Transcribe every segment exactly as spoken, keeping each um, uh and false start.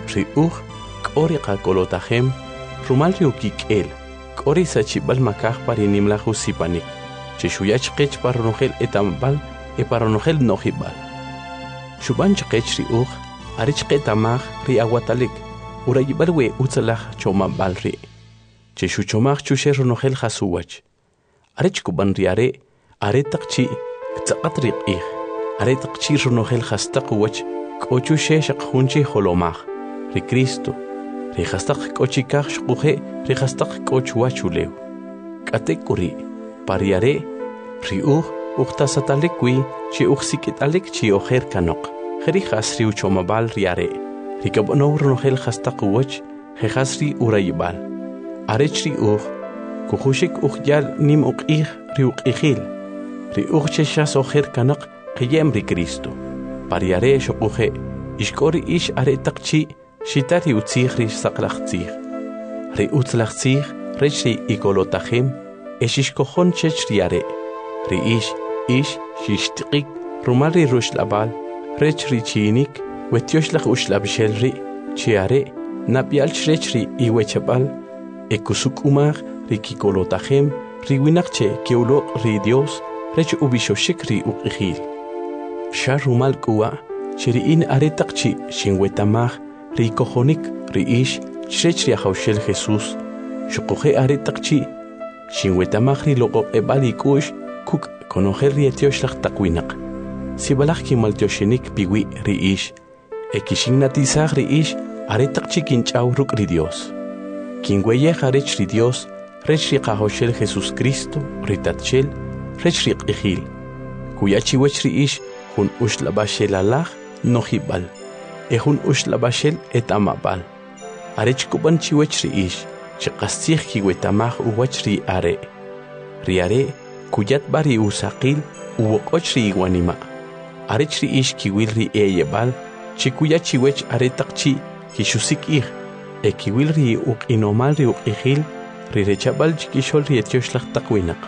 ri uj k'ori qak'olotajem rumal ri ukik'el k'ori sachib'al makaj pari nimlaj usipanik chixuyach qech paronojel etambal e paronojel nojib'al xuban chqech ri uj arich qetamaj ri awatalik urayib'al we utzalaj chomab'al ri chixuchomaj chuxe ronojel jasuwach arich kuban ri are are taqchi ktzaqat ri q'ij are taqchi ronojel jastaq wach k'ochu xe xaqjunchi jolomaj ri Cristo ri jastaq k'ochikaj xquje ri jastaq k'ochuwach ulew k'atek uri pari are ri uj uqtasatalik wi chi uqsik'italik chi ojer kanoq jeri jas ri uchomabal ri are ri kab'onow ronojel jastaq wach jejas ri urayib'al arech ri uj kujuxik uqyal nim uq'ij ri uq'ijil ri uj chexas ojer kanaq qiyem ri Cristo pari are xoquje ixk'ori ix are taqchi xita ri utzij ri saqlaj tzij ri utzlaj tzij rech ri ikolotajem exixkojon chech ri are ri ix ix xixtiqik rumal ri ruxlabal rech ri chinik wetioxlaj uxlabixel ri chi are napial rech ri iwechabal ekusuk'umaj ri kikolotajem ri winaqche kiuloq ri Dios rech ubixoxik ri uq'ijil xa rumal k'uwa chiri in are taqchi xinwetamaj ri kojonik ri ix chrech ri ajawxel Jesús xuquje are taqchi xinwetamaj ri loqoq'eb'al ik'u'x kuk' konojel ri etioxlaj taqwinaq sibalaj kimaltioxinik piwi ri ix ekixinnatisaj ri ix are taqchi kinch'aw ruk' ri Dios kinweyej arech ri Dios rech ri qajawxel Jesús Cristo ri tatxel rech ri q'ijil kuyachiwech ri ix jun uxlab'axel alaj nojib'al e jun uxlab'axel et'amab'al arech kub'an chiwech ri ix chiqastzij kiwetamaj uwach ri are ri are kuyatb'a ri usaqil uwoq'och ri iwanima arech ri ix kiwil ri eyeb'al chikuyachiwech are taqchi kixusik'ij e kiwil ri uq'inomal ri uq'ijil ri rechab'al chikixol ri etioxlaj taqwinaq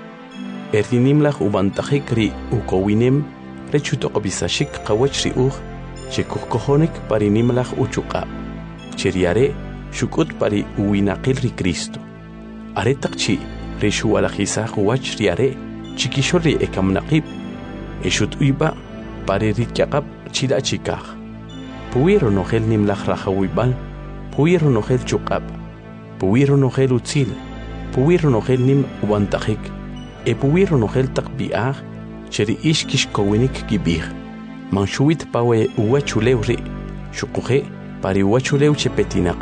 e ri nimlaj ub'antajik ri ukowinem rech utoq'obisaxik qawach ri uj chikujkojonik pari nimlaj uchuq'ab' chi ri are xuk'ut pari uwinaqil ri Cristo are taqchi ri xuwalajisaj uwach ri are chikixol ri ekamnaqib e xut'uyb'a pari ri kyaq'ab' chila' chikaj puwi ronojel nimlaj rajawib'al puwi ronojel chuq'ab' puwi ronojel utzil puwi ronojel nim ub'antajik e puwi ronojel taq b'i'aj cheri ix kixkowinik kib'ij manxuwit pawe uwach ulew ri xuquje pari uwach ulew chepetinaq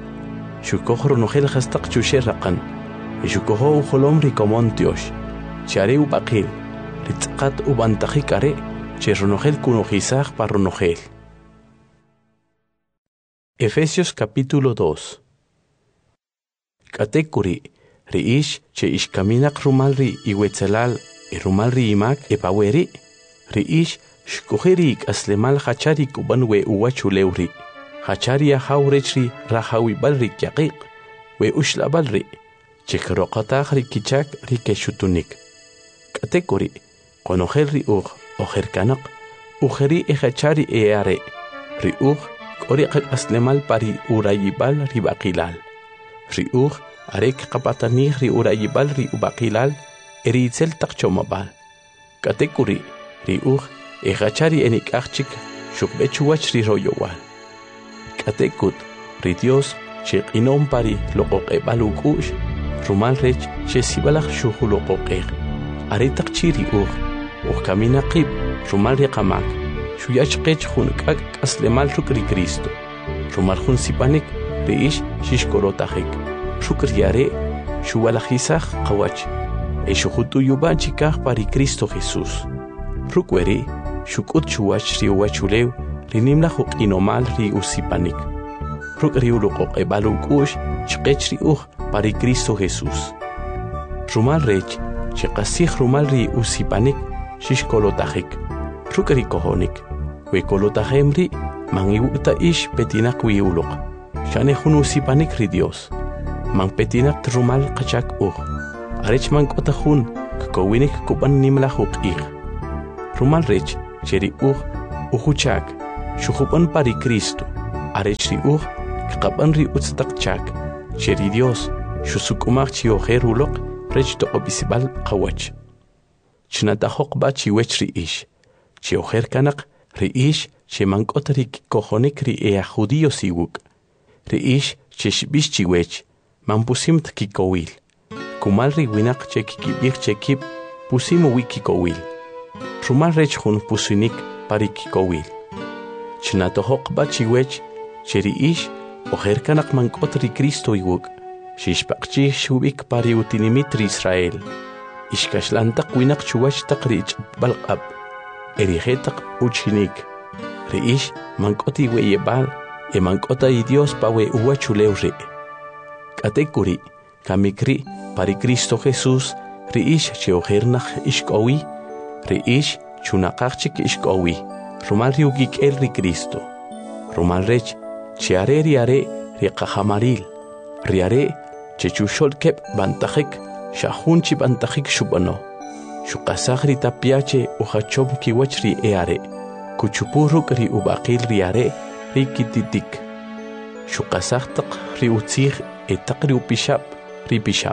xukoj ronojel jastaq chuxe raqan e xukojo ujolom ri komon tiox chi are ub'aqil ri tz'aqat ub'antajik are che ronojel kunojisaj pa ronojel. Efesios capítulo dos. K'atekuri ri ix che ixkaminaq rumal ri iwetzelal e rumal ri imak e paweri ri ix xkuji ri ik'aslemal jachari kuban we uwach ulew ri jachari ajaw rech ri rajawib'al ri kyaqiq we uxlab'al ri chikroqataj ri kichak ri kexutunik k'atekuri qonojel ri uj ojer kanaq ujeri e jachari e are ri uj k'ori qak'aslemal pari urayib'al ri b'aqilal ri uj are kqapatanij ri urayib'al ri ub'aqilal e ri itzel taq chomab'al k'atekuri ri uj e jachari enik'aj chik xuqb'e chuwach ri royowal k'atekut ri Dios xeq'inom pari loqoq'eb'al uk'u'x rumal rech xesibalaj xujuloqoq'ej are taqchi ri uj ujkamina qib rumal ri qamak xuyach qech jun k'ak' k'aslemal ruk' ri Cristo rumal jun sipanik ri ix xixkolotajik ruk' ri are xuwalajisaj qawach e xujut'uyub'an chikaj pari Cristo Jesús ruk' weri xuk'ut chuwach ri uwach ulew ri nimlaj uq'inomal ri usipanik ruk' ri uloqoq'eb'al uk'u'x chqech ri uj pari Cristo Jesús rumal rech chiqasij rumal ri usipanik xixkolotajik ruk' ri kojonik we kolotajem ri man iwu'ta ix petinaq wi uloq xane jun usipanik ri Dios man petinaq rumal qachak uj arech man k'ota jun kkowinik kub'an nimlaj uq'ij rumal rech cheri uj ujuchak xujub'an pari Cristo arech ri uj kqaban ri utztaq chak cheri Dios shusukumaq chi ojer uloq rech toqobisibal qawach chnatajoq ba chi wech ri ish chi ojer kanaq ri ish chi mank'ot ri kojonik ri ea judío siwuk ri ish chi shbish chi wech mampusimt kikowil kumal ri winaq che kikibik che kip pusimo wi kikowil rumal rech jun pusinik pari kikowil chnatajoq ba chi wech cheri ish ojer kanaq mank'ot ri Cristo iwuk shishpaqchi shubik pari utinimit ri Israel ishkashlantaq winaq chuwach taq ri balqab erijetaq uchinik ri ish mank'oti weyebal e mank'ota i Dios pa we uwachulew ri k'atekuri kamikri pari Cristo Jesús ri ish che ojernaq ishk'owi ri ish chunaqaqchik ishk'owi rumal ri ukik'el ri Cristo rumal rech che are ri are ri qajamaril ri are che chushol kep bantajik shahun chi bantajik shubano shuqasaq ri tapiache ujachom kiwach ri e are kuchupuruk ri ubaqil ri are ri kititik shuqasaq taq ri utzig etaq ri upishab ri pishab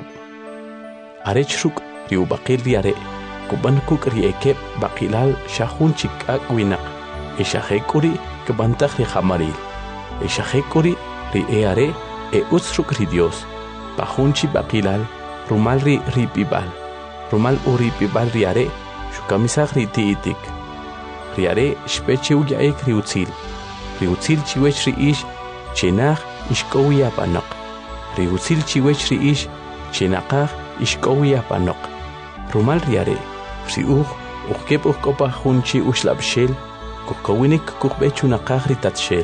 arech ruk ri ubaqil ri are kubankuk ri ekep baqilal shahun chikak winaq eshajekuri kbantaj ri jamaril eshajekuri ri e are e utzruk ri Dios pajunchi baqilal rumal ri ripibal rumal uripibal ri are shukamisaq ri tiitik ri are shpeche uyaek ri utzil ri utzil chiwech ri ish chenaq ishkowi apanaq ri utzil chiwech ri ish chenaqaq ishkowi apanaq rumal ri are ri uj ujkep ujkopa junchi ushlabshel kukowinik kukbechunaqaq ri tatshel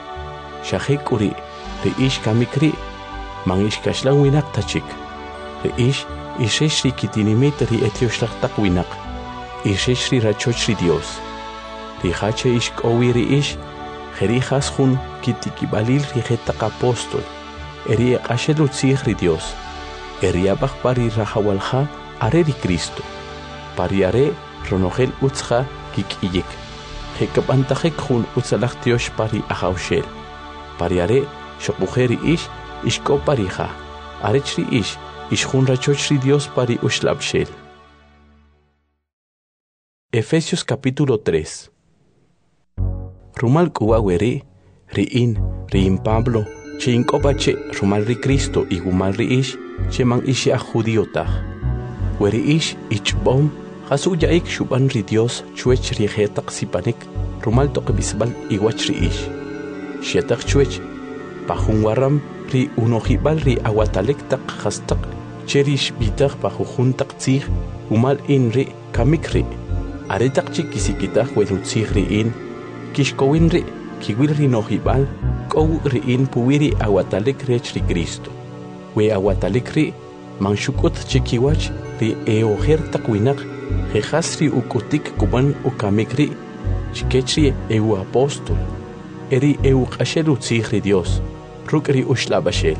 shajek uri ri ish kamikri man ishkashlan winaq tachik ri ish ishesh ri kitinimit ri etioshlaqtaq winaq ishesh ri rachoch ri Dios ri hache ishk'owi ri ish jeri jas jun kitikibalil ri jetaq apóstol eri eqashel utzij ri Dios eri abaq pari rajawalja are ri Cristo pari are ronojel utzja kik'iyik jekab'antajik jun utzalaj tiox pari ajawxel pari are xoquje ri ish ishk'o parija arech ri ish ishjun rachoch ri Dios pari ushlabshel. Efesios capítulo tres. Rumal kuwa weri ri in ri in Pablo che inkopache rumal ri Cristo y gumal ri ish che man ishi a judiotaj weri ish ichbom jasu yaik shuban ri Dios chuech ri jetaq sipanik rumal toqbisbal iwach ri ish shetaq chuech pajun waram ri unojibal ri awatalek taq khastaq cherish bitaq pajujun taq tzig umal in ri kamikri aretaq chikisikitaq welutzig ri in kishkowin ri kiwil ri nojibal kow ri in puwiri awatalek rech ri Cristo we awatalek ri manshukut chikiwach ri eojer taq winaq jejas ri ukutik kuban ukamikri chikechri eu apóstol eri eu qashel utzig ri Dios ruk ri ushlabashel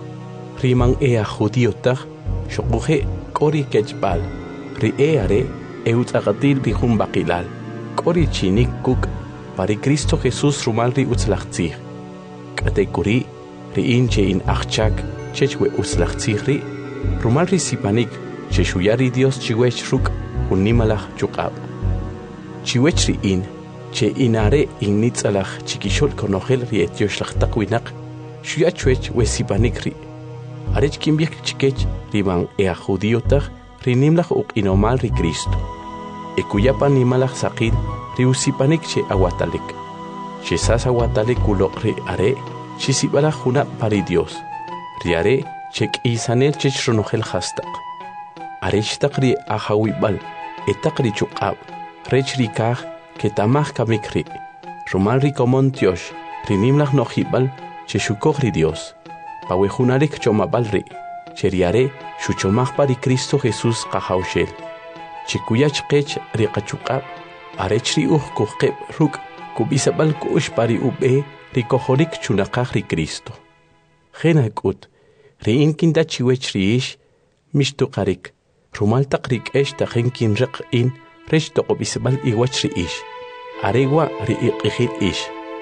ri man ea judiotaj shoquje kori kechbal ri eare eu tzaqatil ri jun baqilal kori chinik kuk pari Cristo Jesús rumal ri utzlaqtzig k'atekuri ri in che in achchak chechwe utzlaqtzig ri rumal ri sipanik che shuya ri Dios chiwech ruk unimalaj chuqab chiwech ri in che inare in nitzalaj chikishol konojel ri etioshlashtaq winaq shuya chuech we sipanik ri arech kimbik chikech ri man ea judiotaj ri nimlaj uqinomal ri Cristo ekuyapa nimalaj saqil ri usipanik che awatalek che sas awatalek uloq ri are che sibala juna pari Dios ri are che k'isanel che shronojel hastaq arech taq ri ajawibal etaq ri chuqab rech ri kaj que tamaj kamikri rumal ri komon tiosh ri nimlaj nojibal che shukoj ri Dios pawejunarek chomabal ri che ri are shuchomaj pari Cristo Jesús qajawshel che kuyach qech ri qachuqab arech ri uj kujqeb ruk kubisabal ku'ush pari ube ri kojorik chunaqaj ri Cristo jena k'ut ri in kinda chiwech ri ish mishtuqarik rumal taq ri k'ex taqen kinreq in rech toqobisbal iwach ri ish arewa ri iq'ijil ish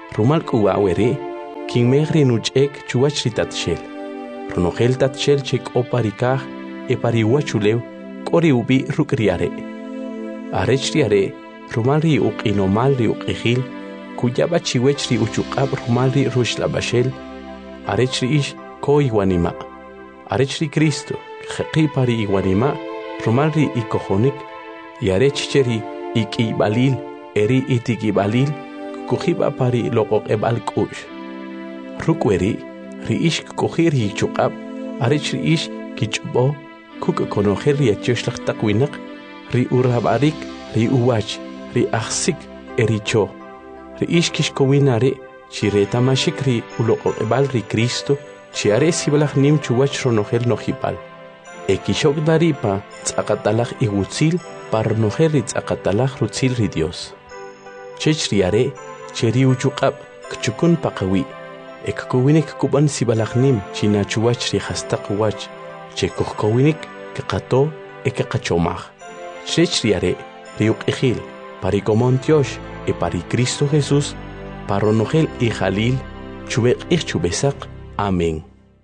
rumal kuawere king megri nuchek chuach ritatshel runogel tatshel chek oparikah e pariwachulew kori ubi rukriare arechriare rumalri uqinomalri uqihil kuyaba chiwechri uchuqab rumalri rushlabashel arechri ish ko iwanima arechri Cristo khaqi pari iwanima rumalri ikohonik yarechcheri ikibalil eri itikibalil kujiba pari loqoqebal kush rukweri riish kukhiri chuqab arechri ish kichbo kuk konojer yachoshlaq taqwinaq ri urabarik ri uwach ri akhsik ericho ri ish kishkowinare chireta mashikri uloqoqebal ri Cristo chiare sibalaq nim chuwach ronogel nojipal ekishok daripa tzaqatalaq iwutzil parnojer ri tzaqatalaq rutzil ri Dios chechriare cheri uchuqab kchukun paqawi ekkuwinik kuban sibalaq nim china chuwach ri hastaq wach chekukkowinik kaqato ekaqachomaj chechriare ri uqihil pari komontiosh e pari Cristo Jesús paronogel y jalil chubeq ich chubesaq. Amén.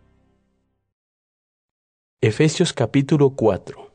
Efesios capítulo cuatro.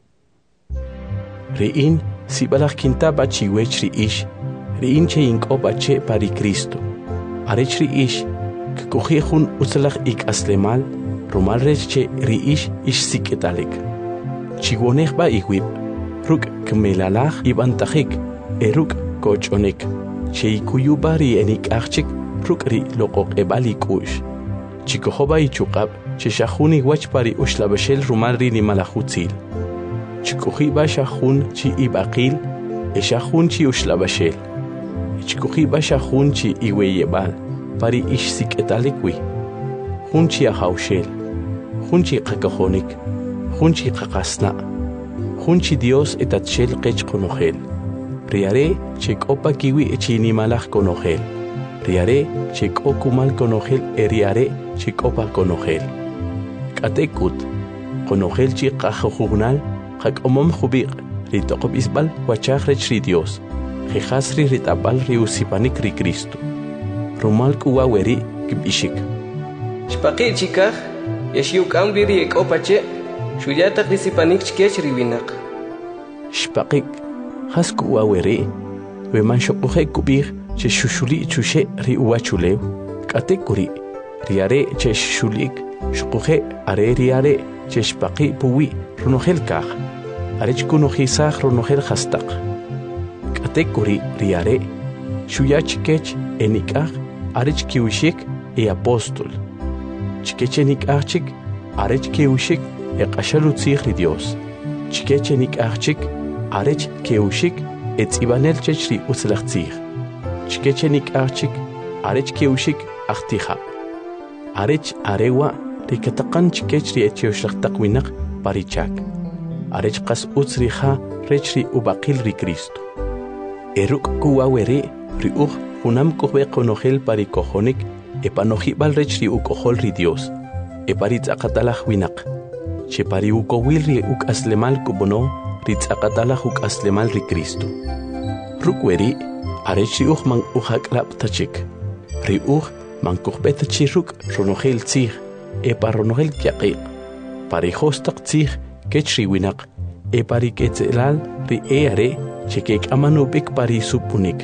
Riin sibalaq kintaba chiwech ri ish riin che inqoba che pari Cristo arech ri ish kukujihun utzalaq ik aslemal rumal rech che ri ish ish siketalik chiwonej ba iwib ruk kmelalaj ibantajik eruk kochonek che ikuyubari enik achik ruk ri loqoq ebalik ush chikohoba ichuqab che shahuni wach pari ushlabashel rumal ri ni malajutzil chikujiba shahun chi ibaqil e shahun chi ushlabashel chikujiba shahun chi iweyebal pari ish siketalikwi hun chi ahaushel hun chi qakahonik hun chi qaqasna hun chi Dios etatshel qech konogel riare chekopa kiwi echini malaj konogel riare chekokumal konogel eriare chekopa konogel katekut konogel chi qajugnal qakomom khubiq ritoqob isbal wachaj ri Dios jehasri ritabal ri usipanik ri Cristo rumal kuwaweri kibishik shpaqi chikaj yashiuk ambiri ekopache shuyata risipanik chkech riwinaq shpaqik has kuwaweri weman shoqoje kubir che shushuli chushe ri uwachulew katekuri riare che shulik shoqoje are riare che shpaqi puwi runogel kaj arech kunojisaj runogel hastaq katekuri riare shuyach kech enikaj arech kiwishik e apóstol chikech enikajchik arech kiwishik e qashalutzij ri Dios chikech enikajchik arech kiwishik e tzibanel chechri utzlaqtzij chikech enikajchik arech kiwishik achtija arech arewa rikataqan chikech ri etioshaqtaqwinaq parichak arech qas utzrija rechri ubaqil ri Cristo eruk kuwawere ri uj unam kohbe konogel pari kojonik e panojibal rechri ukojol ri Dios e pari tzaqatalaj winaq che pari ukowil ri uk aslemal kubono ri tzaqatalaj uk aslemal ri Cristo rukweri arech ri uj man ujaklab tachik ri uj man kohbe tachiruk ronogel tzij e paronogel kyaqiq pari hostaq tzij kechri winaq e pari ketzelal ri eare chekek amanubik pari supunik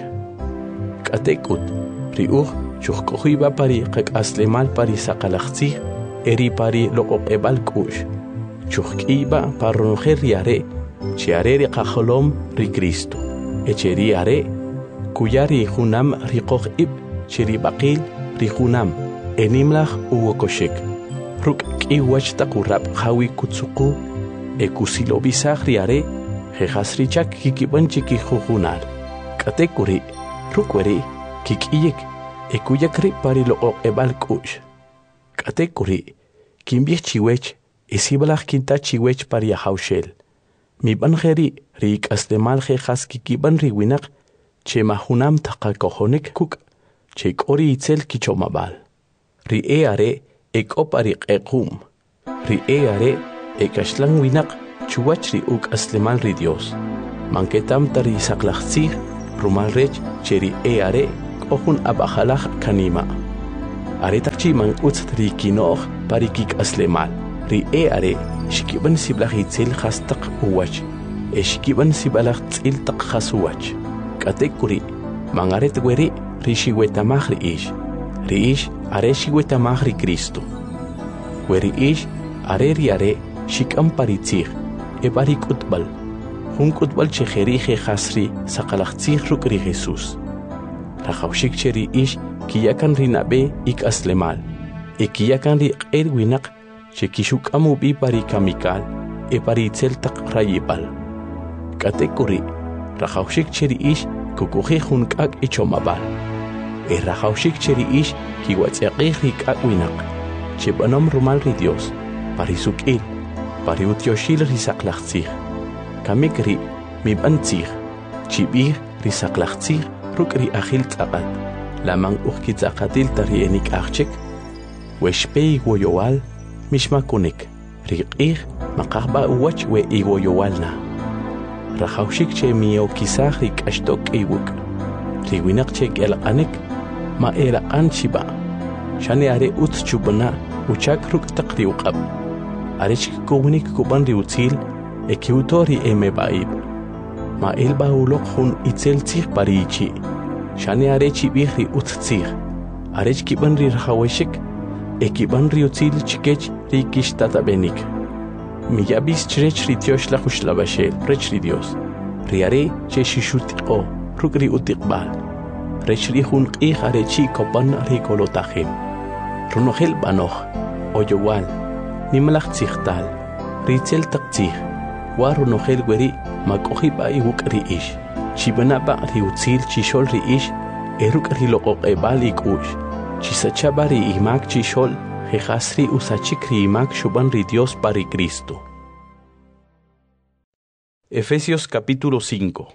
katekut ri uj chujkojiba pari qak aslemal pari saqalaqtzij eri pari loqoqebal kush chujkiba paronogel riare chiare ri qajolom ri Cristo echeri are kuyari junam ri qojib chiri baqil ri junam enimlaj uwokoshek ruk kiwach taqurab hawi kutsuqu ekusilobisaj riare jehasrichak kikiban chiki jujunal katekuri rukweri kikiyek ekuyakri pari loqoqebal kush katekuri kimbij chiwech isibalaj kinta chiwech pari ahaushel mi banjeri ri kaslemal jejas kikiban ri winaq che mahunam taqakojonik kuk che kori itzel kichomabal ri eare ekopari qequm ri eare ekashlan winaq chuwach ri uk aslemal ri Dios manketam tari saqlaqtzij rumal rech che ri eare ohun abajalaj kanima. Aretakchi man utstri kinoj parikik aslemal. Ri e are shikiban siblahitzel khastaq uwach. E shikiban sibalaj tzil taq khasuwach. Katekuri mangaret weri rishiwetamaj ri ish. Ri ish are shiwetamaj ri Cristo. Weri ish are ri are shikam paritzig. E barik utbal. Hun kutbal chejeri je khasri saqalajtzig rukri Jesus. Rajawshik cheri ish kiyakan rinabe ik aslemal. E kiyakan ri qer winaq chekishuk amu bi pari kamikal e pari tseltak rayibal. Katekuri rajawshik cheri ish kukuji junkak ichomabal. E rajawshik cheri ish kiwatzaqi rikak winaq. Chebanom rumal ri Dios parisukil pari utyoshil risaqlajtzig. Kamikri mi bantzig chibir risaqlajtzig rukri akhil tzaqat. Lamang ukhkitzaqatil tari enik achchek. Weshpei woyowal mishmakunik. Riqir maqahba uwach we iwoyowalna. Rajawshik che miyo kisah rik ashtok iwuk. Riwinak chek elqanik ma elaqan chiba. Shani are ut chubana uchak ruk taqri uqab. Arechik kuwnik kuban riutzil ekiutori eme baib. Ma elba ulok hun itzel tzig parichi. Shani arechi bihri ut tzig. Arech kiban ri rajaweshik ekiban riutzil chikech rikish tatabenik. Miyabis chrech rityosh la khushlabashel rech ri Dios. Riare che shishutiqo rukri utiqbal. Rech ri hun qih arechi kopan ri kolotahim. Runohel banoh oyowal nimlach tzigtal ritzel taqtzig. Warunohel weri makohiba iwuk ri ish. Chibanaba riutzil chishol ri ish eruk ri loqoqebal ikush. Chisachaba ri imak chishol jejasri usachik ri imak shuban ri Dios pari Cristo. Efesios capítulo cinco.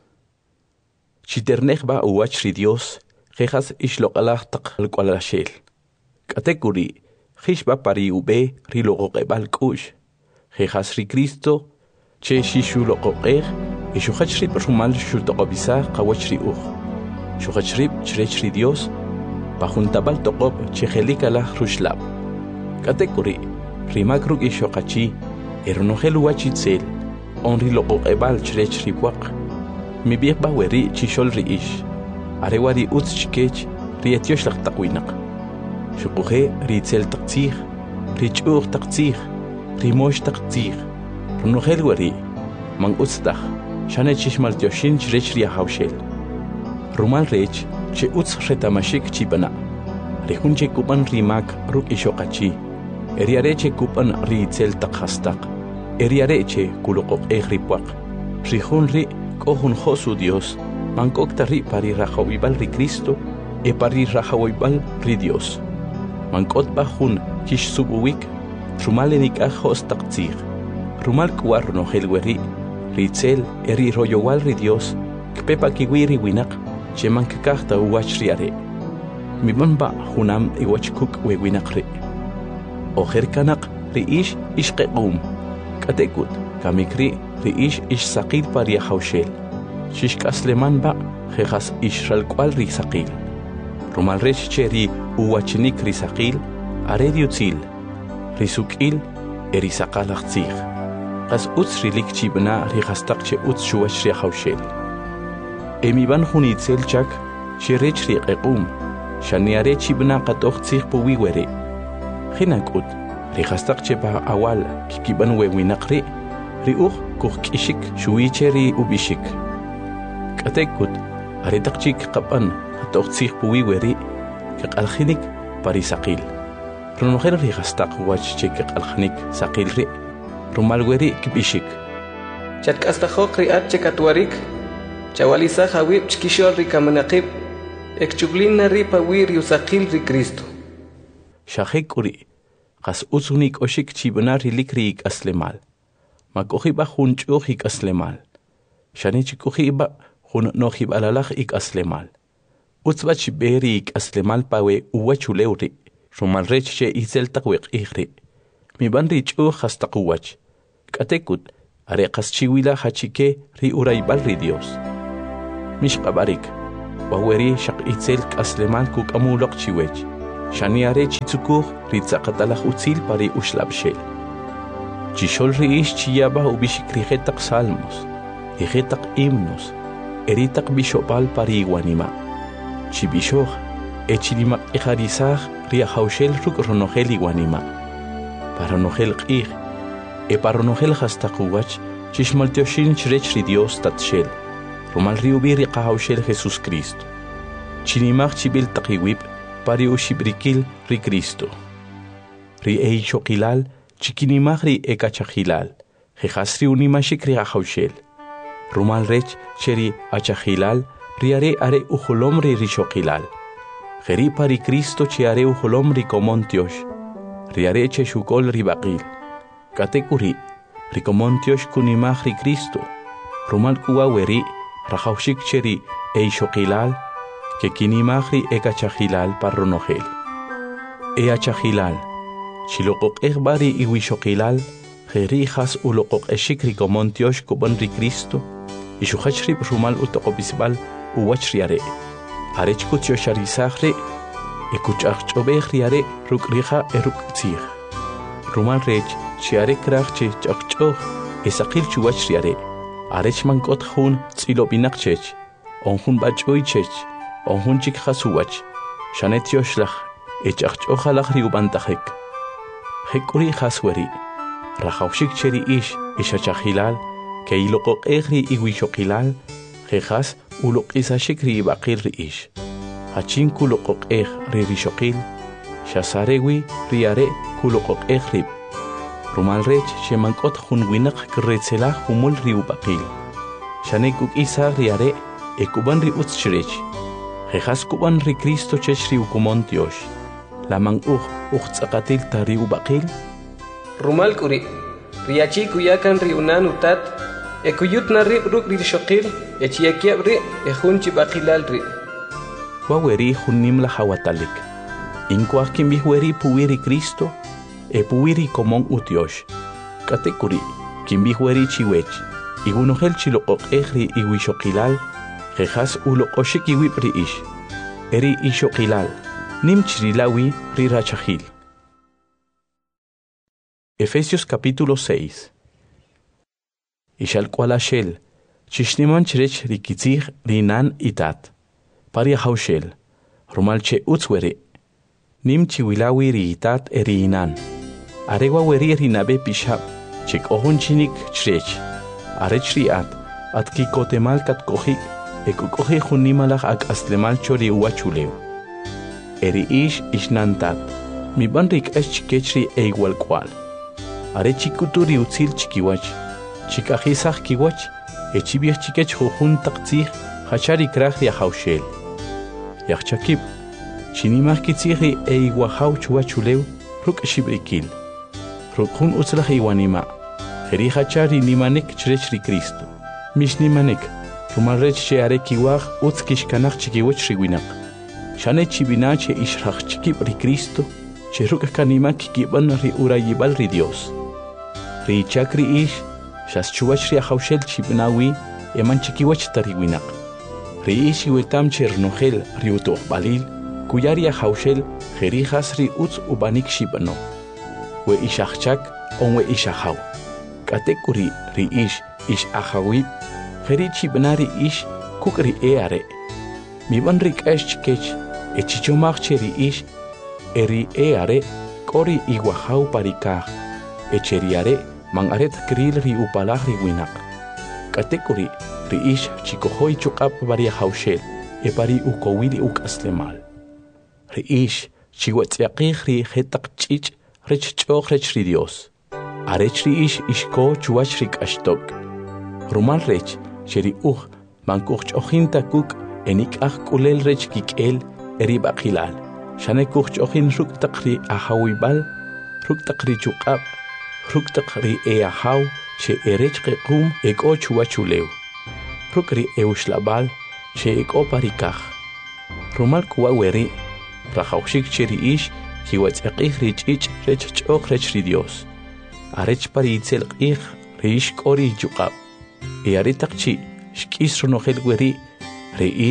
Chiternejba uwach ri Dios jejas ishloqalaj taqalqualashel. Katekuri jishba pari ube ri loqoqebal kush. Jejas ri Cristo che shishuloqoqej ishuhachri rumal shutoqobisa qawachri uj. Shuhachri chrechri Dios pajuntabal toqob chejelikala rushlab. Katekuri rimakruk ishoqachi ernohel wachitzel onri loqoqebal chrechri waq. Mi biqba weri chishol ri ish. Arewari utz chikech rietyosh laqtaqwinaq. Shuquje ritzel taqtzig, richuq taqtzig, rimosh taqtzig. Runohel weri man utztaq shane chishmal tyoshin chrech ri hawshel. Rumal rech che utz retamashik chibana. Rihunche kupan rimak ruk ishoqachi. Eriareche kupan ritzel taqhastaq. Eriareche kuloqoq egripwaq. Rihun ri kohun josu Dios. Mankokta ri pari rajawibal ri Cristo e pari rajawibal ri Dios. Mankot bajun kish subuwik. Rumalenik ajos taqtzig. Rumal kuar no helweri. Ritzel eri royowal ri Dios. Kpepa kiwiri winak. Cheman kakahta uwach riare. Mibanba hunam iwach kuk we winakri. Oher kanak ri ish ishqequm. Katekut kamikri ri ish ish saqil pari hawshel. Shishkasleman ba jejas ishralkwal ri saqil. Rumal rech cheri uwachnik ri saqil are riutzil. Risukil eri saqalaqtzig. Qas utz rilik chibna ri khastaq che utz shuwach ri hawshel. Emiban hunitzel chak shirech ri qequm. Shaniare chibna qatoqtzig puwi were. Khinakut ri khastaq che ba awal kikiban we winaqri. Ri uq kuqkishik shuicheri ubishik. Katekut aritaqchik qapan qatoqtzig puwi weri qalkhinik pari saqil. Runohel ri khastaq wach che qalkhinik saqil ri. Rumal weri kibishik. Chatkastajok ri at chekatwarik. Chawalisa hawib chkishol ri kamanaqib. Ekchublina ri pawir yusaqil ri Cristo. Shahekuri qas uzunik oshik chibna ri likri aslemal. Makohiba hunchuh ik aslemal. Shanichi kohiba hun nohib alalach ik aslemal. Utzbach beri ik aslemal pawe uwachuleuri. Rumal reche izel taqwiq ihri. Mi banri chuh hastaqwach. Katekut are qas chiwila hachike ri uraibal ri Dios. Mishqabarik waweri shaq itzel k'aslemal kuk'amuloq chiwech shaniare chitzukuj ritzaqatalaj utzil pari uxlabxel chixol riix chiyabaj ubixikrijetaq salmos ijetaq himnos eritaq bixopal pari iwanima chibixoj echilimaq ijarizaj riajawxel ruk' ronojel iwanima paronojel q'ij e paronojel jastaquwach chixmaltioxin chirech ri Dios tatxel rumal riubi riqajawxel Jesús Cristo chinimaj chibil taqiwib pari uxibrikil ri Cristo ri eixoqilal chikinimaj ri ekachajilal jejas ri unimaxik riajawxel rumal rech cheri achajilal riare are ujolom ri rixoqilal jeri pari Cristo chiare ujolom ri komontiox riare chexukol ri baqil katekuri ri komontiox kunimaj ri Cristo rumal kuwa weri rajawxik cheri eixoqilal que kinimaj ri ekachajilal parronojel e achajilal chiloqoq bari iwixoqilal jeri jas uloqoq exik ri komontiox kuban ri Cristo ixuhach ri rumal utoqobisbal uwach riare arech kutioxarizaj ri ekuch'ajch'obej riare ruk' rija e ruk' tzij rumal rech chiare kraj che ch'aqch'oj esaqil chuwach riare arech mank'ot jun tz'ilob'inaq chech on jun b'ach'uy chech on jun chik jasuwach xanetioxlaj ech'aqch'ojalaj ri ub'antajek jek'uri jasweri rajawxik cheri ix ixachajilal que iloqoqej ri iwixoqilal jejas uloq'isaxik ri ib'aqil ri ix hachin kuloqoqej ri rixoqil xasarewi riare kuloqoqej rib rumal rech xemank'ot jun winaq kirretzelaj jumul ri ub'aqil xanekuk'isaj riare ekuban ri utz chirech jejas kuban ri Cristo chech ri ukomontiox laman uj ujtz'aqatil ta ri ub'aqil rumal k'uri riachi kuyakan ri unan utat ekuyut na rib ruk' ri rixoqil echiyakiab ri ejun chib'aqilal ri waweri jun nimla hawatalik inkuaj kinb'ij weri puwi ri Cristo e puwi ri komon utiox katekuri kinb'ij weri chiwech igunojel chiloqoqej ri iwixoqilal jejas uloqoxik iwib' ri ix eri ixoqilal nim chirilawi ri rachajil. Efesios capítulo seis. Ixalqualashel chishniman chirech rikitzij rinan itat pari hawshel rumal che utzwere nim chiwilawi ri itat eri inan arewa weri rinabe pishab chik ohun chinik chirech arech riat at kikotemal kat kohik ekukohi junimalaj ak aslemal chori uwachulew eri ish ishnantat mi ban rik esh chikechri e igual cual are chikuturi utzil chikiwach chikajisaj kiwach echibiach chikech jujun taqtzij hachari kraj ri hawshel yachakib chinimaj kitzij e iguajaw chuwachulew ruk shibrikil rukjun utzlaj iwanima jeri hachari nimanek chirech ri Cristo mish nimanek rumal rech che are kiwaj utz kishkanaj chikiwach ri winaq shane chibina che ishraj chikib ri Cristo che ruk kanimak kiban ri urayibal ri Dios ri chakri ish shas chuwach ri hawshel chibnawi eman chikiwach tari winaq ri ish iwetam che rnojel ri utuq balil kuyari hawshel jeri has ri utz ubanik shibno we ishachak on we ishahaw katekuri ri ish ish ahawi jeri chibnari ish kukri eare mi ban rik esh chikech echichomach che ri ish eri eare kori iguajaw parikaj echeriare man aret kril ri upalaj ri winaq katekuri ri ish chikojoy chuqap varia hawshel e pari ukowili ukaslemal ri ish chiwatz'yaqij ri jetaq ch'ich' rech ch'oq rech ri Dios arech ri ish ishko chuwach ri k'axtok rumal rech cheri uj mankuj ch'ojin takuk enik'aj k'ulel rech kik'el eri b'aqilal shane kuj ch'ojin ruk' taq ri ahawibal ruk' taq ri chuq'ab ruk' taq ri e ahaw che erech qequm ek'o chuwachulew ruk' ri euxlabal che ek'o parikaj rumal kuwa weri rajawxik che ri ish kiwatz'yaqij ri ch'ich' rech ch'oq rech ri Dios arech pari itzel q'ij ri ish k'o ri chuq'ab e are taq chi' xk'is ronojel weri ri ish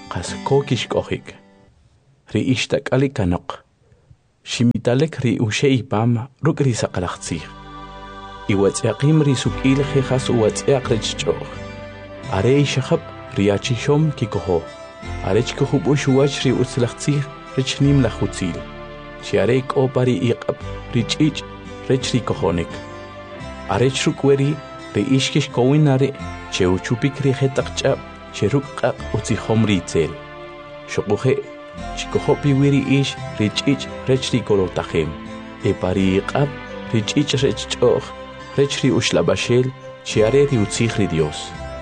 qas kokishk'ojik ri ixtak'ali kanoq ximitalek ri uxe ipam ruk' ri saqalaqtzij iwatz'yaqim ri suk'il jejas uwatz'yaq rechch'oj are ixajab ri achixom kikojo are chkujub'ux uwach ri utzlaqtzij rech nim lajutzil chi are k'o pari iq'ab ri ch'ich' rech ri kojonik are chrukweri ri ixkix kowin are che uchupik ri jetaq ch'ab che ruk' q'aq utzijom ri itzel xoquje chikojopi wiri ix ri ch'ich' rech ri kolotajem e pari iq'ab ri ch'ich' rech ch'oj rech ri uxlabaxel chi are ri utzij ri Dios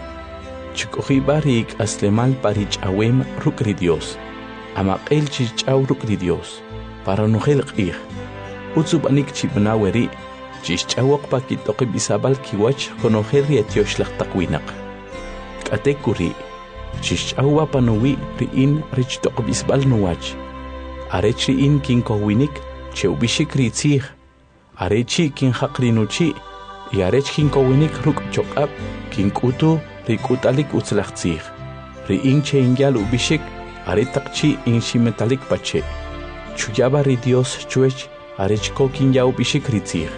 chikojiba ri ik'aslemal pari ch'awem ruk' ri Dios amaq'el chi ch'aw ruk' ri Dios para nojel q'ij utzub'anik chib'na weri chixch'awoq pa kit'oqib isabal kiwach konojel ri etioxlaj winaq k'atek kuri chixch'awwa panuwi ri'in rech toqib isbal nuwach arech ri'in kinkojwinik cheub'ixik ri tzij arechi kinjaq ri nuchi' y arech kinkowinik ruk' choq'ab kink'utu ri k'ut'alik utzlaj tzij ri'in che inyal ub'ixik are taq chi' inximetalik pache' chuyaba ri Dios chwech arech ko kinya ub'ixik ri tzij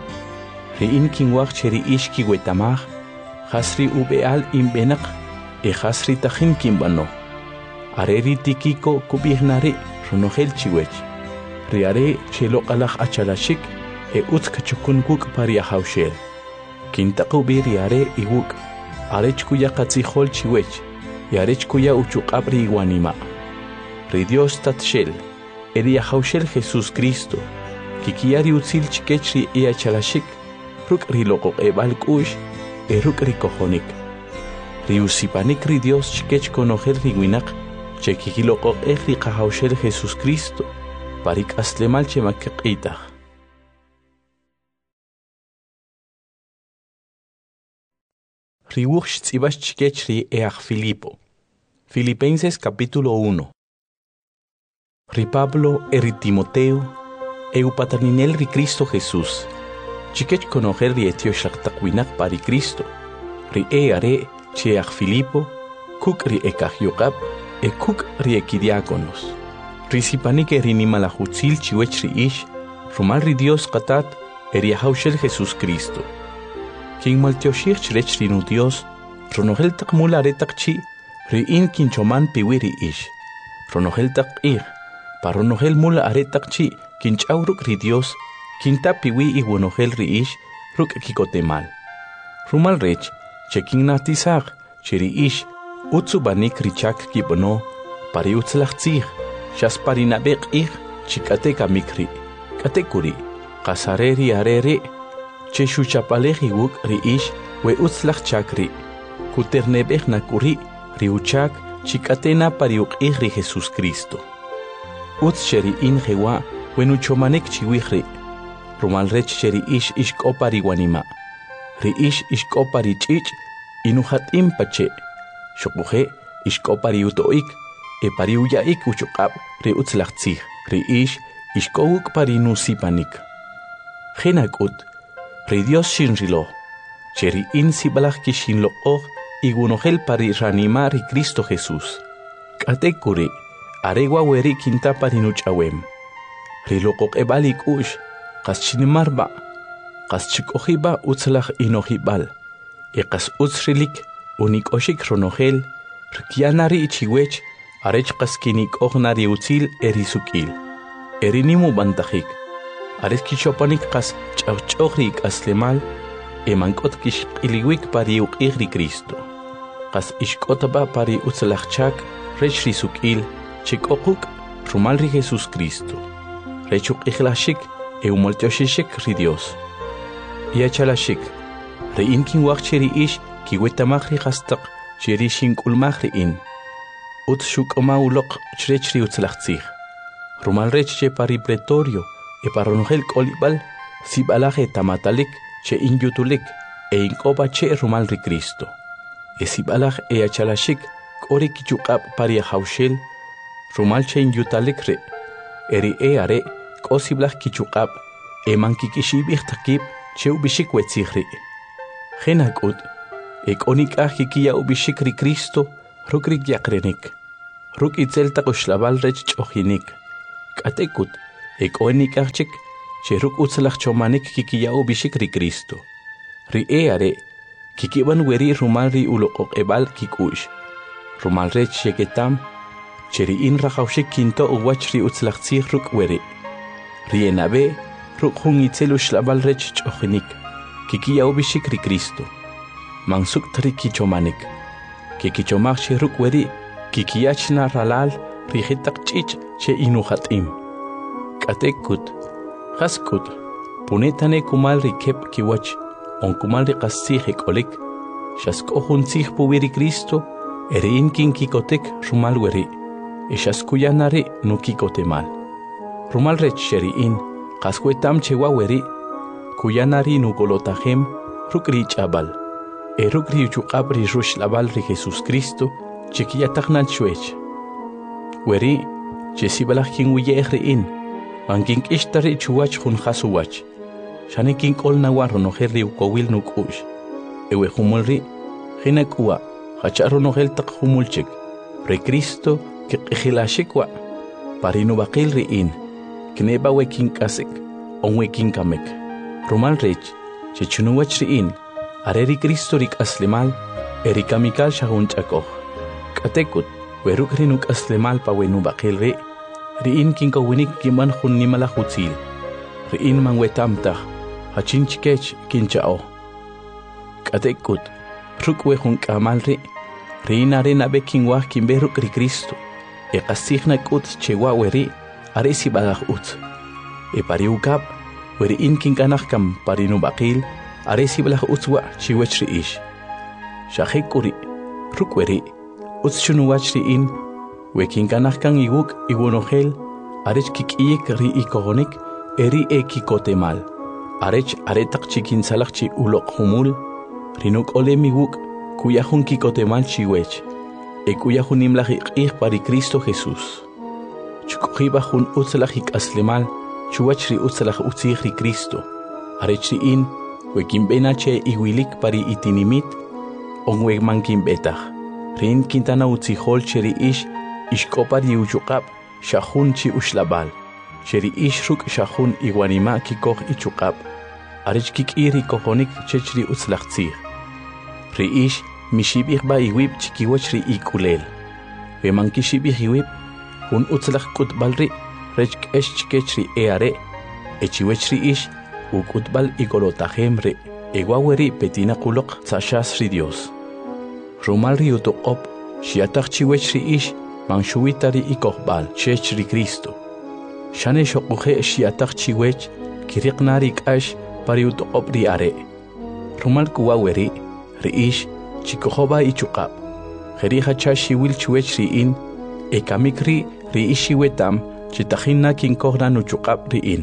ri'in kinwaj che ri ix kiwetamaj jas ri ub'e'al inb'enaq e jas ri tajin kinb'ano are ri tikiko kub'ij nari ronojel chiwech ri are che loq'alaj achalaxik e utz kachukun wuk' pari ajawxel kintaqub'i ri are iwuk' arech kuya qatzijol chiwech y arech kuya uchuq'ab ri iwanima' ri Dios tatxel e ri ajawxel Jesús Cristo kikiya ri utzil chikech ri i achalaxik ruk' ri loq'oq'eb'al k'u'x e ruk' ri kojonik ri usipanik ri Dios chikech konojel ri winaq che kikiloq'oq'ej ri qajawxel Jesús Cristo pari k'aslemal che makiq'itaj ri wuj xtz'ib'ax chikech ri e aj Filipo Filipenses capítulo uno ri Pablo e ri Timoteo e upataninel ri Cristo Jesús chikech konojel ri etioxlaj winaq pari Cristo ri e are che aj Filipo kuk' ri ekajyoq'ab e kuk' ri ekidiáconos ri sipanik e ri nimalajutzil chiwech ri ix rumal ri Dios qatat e ri ajawxel Jesús Cristo kinmaltioxij chirech ri nu Dios ronojel taq mul are taq chi' ri in kinchoman piwi ri ix ronojel taq q'ij pa ronojel mul are taq chi' kinch'aw ruk' ri Dios kinta piwi iwonojel ri ix ruk' kikotemal rumal rech che kinnajtisaj che ri ix utzub'anik ri chak kib'no pari utzlaj tzij xas pari nab'e q'ij chi k'atek amik ri' k'atek kuri qas are ri are ri' che xuchapalej iwuk' ri ix we utzlaj chak ri' kuterneb'ej na kuri ri uchak chi k'atena pari uq'ij ri Jesús Cristo utz che ri in jewa we nuchomanik chiwij ri' rumal rech che ri ix ixk'o pari wanima' ri ix ixk'o pari ch'ich' inujat'im pache' xoquje ixk'o pari uto'ik e pari uya'ik uchuq'ab' ri utzlaj tzij ri ix ixk'o wuk' pari nusipanik jena k'ut ri Dios xinrilo che ri in sib'alaj kixinloq'oj iwonojel pari ranima' ri Cristo Jesús k'atek kuri are waweri kinta pari nuch'awem ri loq'oq'eb'al ik'u'x qas chinimarba' qas chik'ojiba utzlaj inojib'al e qas utz rilik unik'oxik ronojel rikya ri chiwech arech qas kinik'oj na ri utzil e ri suk'il e ri nimub'antajik arech kichopanik qas ch'awch'oj ri ik'aslemal e mank'ot kixq'iliwik pari uq'ij ri Cristo qas ixk'otba pari utzlaj chak rech ri suk'il che k'oquk' rumal ri Jesús Cristo rech uq'ijlaxik e umoltioxixik ri Dios y achalaxik ri in kinwaj che ri ix kiwetamaj ri qastaq che ri xink'ulmaj ri in utz xuk'oma uloq' chirech ri utzlaj tzij rumal rech che pari pretorio e paronojel k'olib'al sib'alaj e tamatalik che inyutulik e ink'oba che rumal ri Cristo e sib'alaj e achalaxik k'o ri kichuq'ab' pari ajawxel rumal che inyutalik ri e ri e are k'o sib'laj kichuq'ab' e mankik'ixib'ij taqib' che ub'ixik wetzij ri jena k'ut e k'o nik'aj kikiya ub'ixik ri Cristo ruk' ri kyaqrenik ruk itzel taquxlabal rech ch'ojinik k'atekut ek'oenik ajchik che ruk utzlaj chomanik kikiya'u bixik ri Cristo ri e are kikiban weri rumal ri uloqoq'eb'al kik'u'x rumal rech xeketam che ri in rajawxik kinto uwach ri utzlaj tzij ruk weri ri enabe ruk jun itzel uxlabal rech ch'ojinik kikiya'u bixik ri Cristo mansuk tri kichomanik kikichomaj che ruk weri kikiyachna ralal ri jitaq ch'ich' che inujat'im k'atekut Haskut, punetane kumal ri kep kiwach, on kumal ri qasij ek'olik, xask'ojun tzij puwi ri Cristo, erein kin kikotek rumal weri, e xaskuyana ri nu kikotemal. Rumal rech xeri'in, qaswetam chewa weri, kuyana ri nu golotajem, ruk ri ch'abal, e ruk ri uchuqab ri ruxlabal ri Jesus Cristo, chekiyataqnan chwech. Weri, chesibalaj kin wiyej ri'in, Ankin ishtari chuwach jun hasuwach. Shane kin kol na warro no herri ukowil nuk ush. Ewe humulri, hina kuwa, hacharo no hel tak humulchik. Pre Cristo ke qihilashikwa. Parino bakil ri in. Kneba we kin kasik, on we kin kamek. Rumal rech, che chunuwach ri in. Areri Cristo rik aslimal, eri kamikal shahun chakoh. Katekut, we rukri nuk aslimal pa we nu bakil ri. Riin kin kawinik kiman hun ni malahutzil. Riin man wetamtah, hachin chikech kin chao. Katekut, rukwe hun kamal ri. Riin arena bekin wah kin beruk ri Cristo. E kasihna kut chewa weri, aresi balah ut. E pariukap, weriin kin kanahkam parinu bakil, aresi balah utwa chiwech ri ish. Shahekuri, rukweri, utsunuwach riin, Wekin kanahkan iwuk iwunohel, arech kikiyek ri ikogonik, eri e kikotemal. Arech aretak chikin salakchi ulok humul, rinuk ole miwuk, kuyahun kikotemal chiwech. E kuyahun imlahik ik pari Cristo Jesús. Chukujibahun utzalahik aslemal, chuwach ri utzalaj utzih ri Cristo. Arech ri in, wekin benache iwilik pari itinimit, on wegmankin betah. Rin kintana utzihol cheri ish, Ishkopar y uchuqab, shahun chi ushlabal. Sheri ishruk shahun iguanima kikoh ichuqab. Arich kik iri kohonik chechri utzlachtzir. Ri ish mishibih ba iwib chikiwach ri ikulel. Veman kishibih iwib, hun utzlach kutbalri, rech esh chikechri eare, echiwech ri ish, ukutbal igolotajem ri, eguaweri petina kulok tzashas ri Dios. Rumal ri utuqob, shiatach chiwech ri ish, Manshuitari ikohbal, chech ri Cristo. Shane shokuhe shiatach chiwech, kiriknari kash pariut obri are. Rumal kuwaweri, ri ish, chikohoba ichukab. Heriha chashi wil chiwech ri in, ekamikri ri ishi wetam, chitahina kinkohra nuchukab ri in.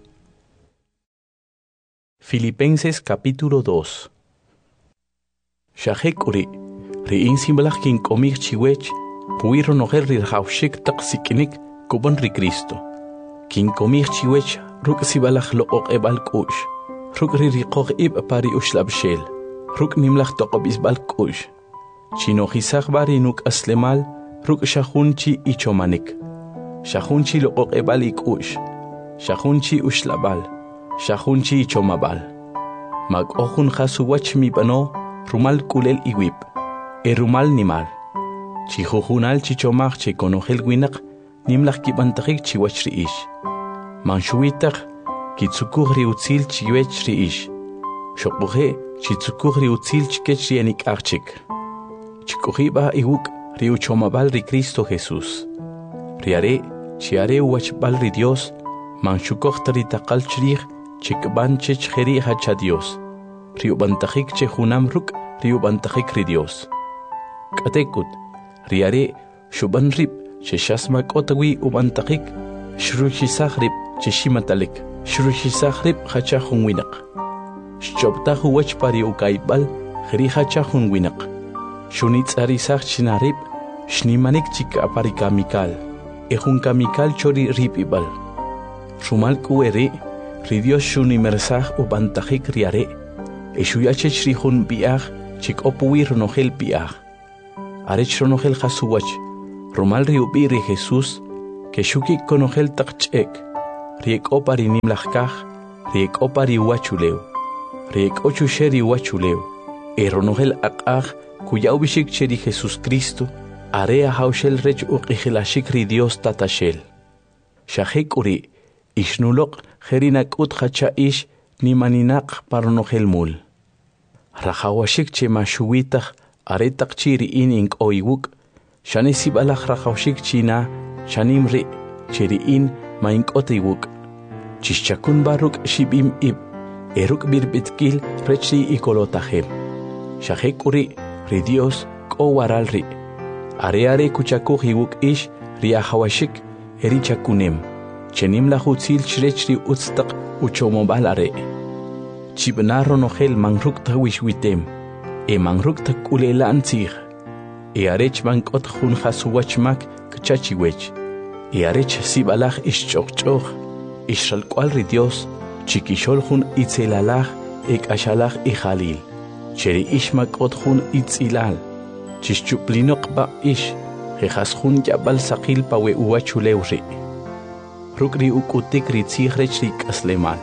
Filipenses capítulo dos. Shahekuri, ri in simbalach kinkomik chiwech, Puiro noher ri haushik taksikinik kuban ri Cristo. Kin komich chiwech ruk sibalach look ebal kush. Ruk ri riqog ib pari ushlab shel. Ruk nimlach toqob isbal kush. Chino hisach bari nuk aslemal ruk shahunchi ichomanik. Shahunchi look ebal ikush. Shahunchi ushlabal. Shahunchi ichomabal. Mag ohun hasuwach mi bano rumal kulel iwib. E rumal nimal. Chihujunal chichomach che konojel winak, nimlach kibantajik chiwach ri ish. Manshuitach, kitsukuh ri utzil chiwech ri ish. Shokbuhe, chitsukuh ri utzil chikech ri enik archik. Chikuhiba iwuk ri uchomabal ri Cristo Jesús. Riare, chiare uachbal ri Dios, manshukoh tari takal chrich, chikban chech heri hacha Dios. Ri ubantajik che junam ruk, ri ubantajik ri Dios. Katekut, Riare, shuban rip, cheshasmak otawi ubantakik, shruchisach rip, cheshimatalik, shruchisach rip, hachahun winak. Shchoptahu wach pari ukaibal, hri hachahun winak. Shunitz arisach chinarip, shnimanik chika parikamikal, ehun kamikal chori ripibal. Shumal kuere, ridios shunimersach ubantakik riare, eshuyachech rihun biach, chik opuir nohel biach. Arech ronogel hasuwach, Rumal riubi ri Jesús, que shuki konogel takchek, riek opari nimlachkaj, riek opari wachuleu, riek ochusheri wachuleu, eronogel akaj, cuya ubishik cheri Jesús Cristo, area haushel rech uqihilashik ri Dios tatashel. Shahek uri, ishnulok jerinak ut hacha ish ni maninak paronogel mul. Rajawashik che mashuitach, aretak chiri in ink oiwuk, shane sibalach rajawashik china, shanim ri, chiri in ma ink otiwuk. Chishchakun baruk shibim ib, eruk birbitkil rechi ikolotahem. Shahek uri, ri Dios ko waral ri. Are are kuchakuj iwuk ish riahawashik erichakunem. Chenim la hutzil chrechri utstak uchomobal are. Chibnaro nogel mangruk tawishwitem. E mangruk takulela antzig. E arech bankot hun hasuwachmak kchachiwech. E arech sibalach ishchokchoch. Ishalkwal ri Dios. Chikishol hun itzelalach ek ashalach ijalil. Cheri ishmakot hun itzilal. Chischuplinok ba ish. Jejas hun yabal sakil pawe uwachulewri. Rukri ukutik ri tsigrech ri kaslemal.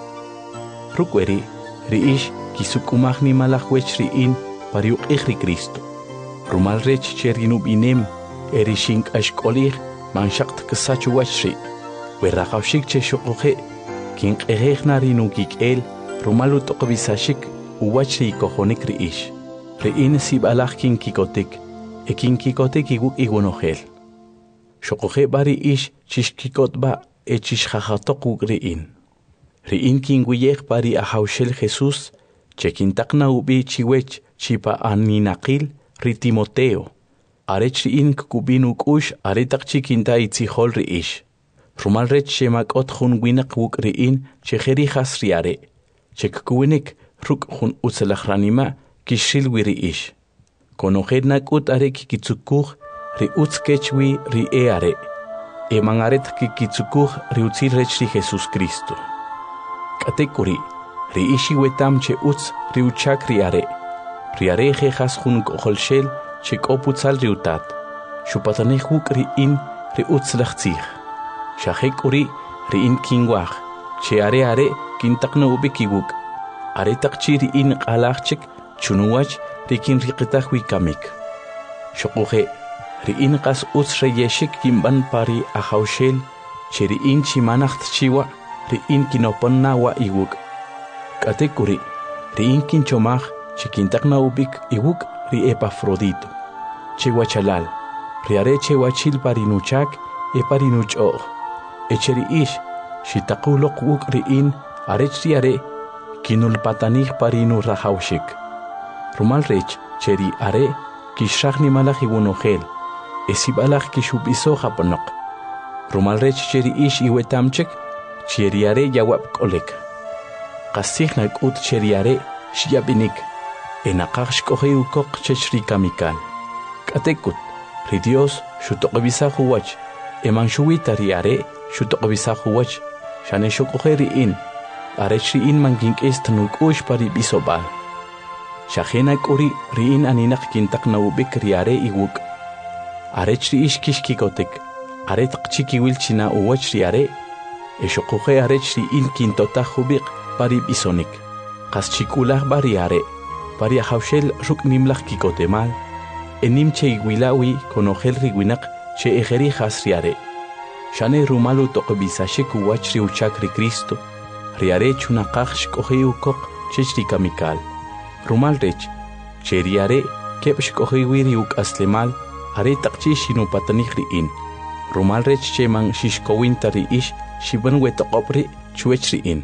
Rukweri ri ish kisukumach ni malachwech ri in pariuk ri Cristo. Rumal rech cherinub inem erishink ashkolir manshakt kasachu wachri. Werachawshik che shokoje kink erechna ri nukik el rumalu tokobisashik uwachri kohonik ri ish. Ri in sibalach kinkikotik e kinkikotik iguk igunohel. Shokoje bari ish chishkikot ba echish jajatok riin. Riin kinguyek pari ahaushel Jesús, chekintakna ubi chiwech chipa aninakil ri Timoteo. Arech riin kukubinuk ush aretak chikinta itzihol riish. Rumal rech shemakot hun winak wuk riin chejeri hasriare. Chekkuwinik ruk hun utzelachranima kishil wiriish. Konojednak ut are kikitsukuj ri utzkechwi ri eare. E mangaret kikitsukuj riutzil rech ri Jesús Cristo. Katekuri, ri ishi wetam che utz riuchak riare. Riare jejas jun koholshel che koputzal riutat. Shupataneh wuk ri in ri utz lachtzig. Shahek uri ri in kingwach. Che are are kintakna ubikiwuk. Are takchi ri in qalachchik chunuwach ri kin riqitach wikamik. Shokuhe. Riin qas utz reyeshik kimban pari ahaushel, che riin chimanacht chiwa, riin kinoponna wa iwuk. Katekuri, riin kinchomach, che kintakna ubik iwuk ri Epafrodito. Che wachalal, riare che wachil parinuchak, e parinuchoch. Echeri ish, shitakulok wuk riin, arech riare, kinulpatanich parinu rahaushik. Rumal rech, cheri are, kishach ni malach iwunohel. Esibalach kishubiso japonok. Rumal rech cheri ish iwetamchek, cheriare yawab kolek. Kasihnak ut cheriare shiabinik. Enakach shkohe ukok chechri kamikal. Katekut, ri Dios shutokobisa huwach. Eman shuwita riare shutokobisa huwach. Shane shokohe riin. Arech riin mangink estanuk ush pari bisobal. Shahenak uri riin aninak kintak na ubik riare iwuk. Arech ri ish kishkikotek, aretak chikiwil china uwach ri are, eshokuhe arech ri in kintota hubik pari bisonik, kas chikulah bari are, pari ahaushel ruk nimlach kikotemal, enim che igwilawi konogel riwinak che ejeri has ri are. Shane rumalu tokobisashik uwach ri uchak ri Cristo, ri are chunakach shkohe ukok chech ri kamikal. Rumal rech, che ri are kep shkohe wiri uk aslemal, are takchi shinu patanih riin. Rumal rech cheman shishkowinta ri ish shiban wetokopri chuech riin.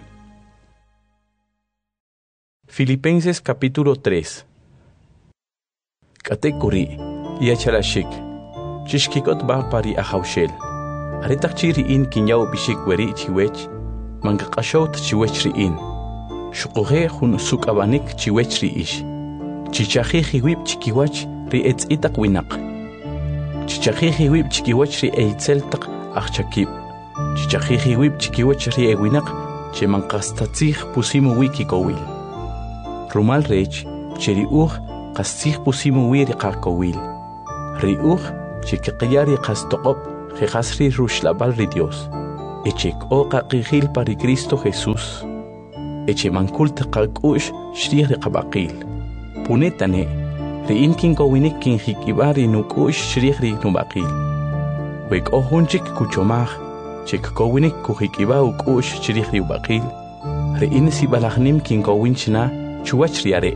Filipenses capítulo tres. Katekuri, yachalashik. Chishkikot ba pari ahaushel. Are takchi riin kinyaw bishik weri chiwech. Mangakashot chiwech riin. Shukuhe hun sukabanik chiwech ri ish. Chichahi hiwib chikiwach ri etz itak winak. Chichahi wib chikiwach ri eitzeltak achakib. Chichahi wib chikiwach ri ewinak che mankastatzig pusimu wiki kowil. Rumal rech cheri uch kastzig pusimu wiri kakowil. Ri uch chikqiyari qastoqop jejasri rushlabal ri Dios echek oqa qijil pari Cristo Jesús eche mankult qalqush shri qabaqil punetane ri inkin kowinik kin hikibari nukush shri ri nubaqil wek ohunchik kuchomaj chek kowinik kuhikiba ukush shri ri ubaqil ri in sibalahnim kin kowinchna chuwach riare